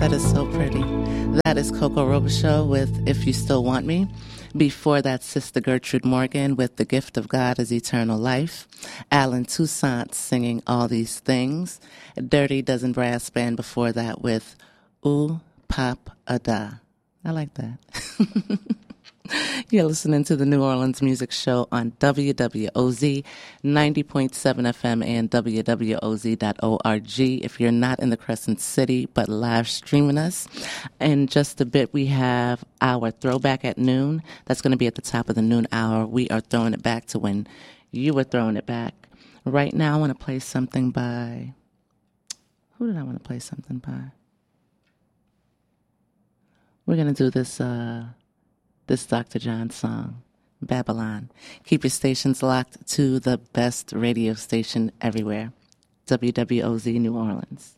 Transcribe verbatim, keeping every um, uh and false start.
That is so pretty. That is Coco Robichaux with If You Still Want Me. Before that, Sister Gertrude Morgan with The Gift of God is Eternal Life. Alan Toussaint singing All These Things. Dirty Dozen Brass Band before that with Ooh Pop A Da. I like that. You're listening to the New Orleans Music Show on W W O Z ninety point seven F M and W W O Z dot org if you're not in the Crescent City but live streaming us. In just a bit, we have our throwback at noon. That's going to be at the top of the noon hour. We are throwing it back to when you were throwing it back. Right now, I want to play something by... Who did I want to play something by? We're going to do this... Uh, This Doctor John song, Babylon. Keep your stations locked to the best radio station everywhere, W W O Z New Orleans.